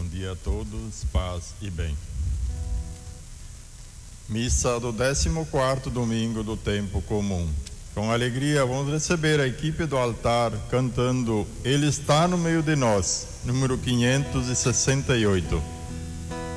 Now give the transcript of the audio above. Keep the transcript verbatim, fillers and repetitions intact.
dia a todos, paz e bem. Missa do décimo quarto domingo do tempo comum. Com alegria vamos receber a equipe do altar cantando Ele está no meio de nós, número quinhentos e sessenta e oito.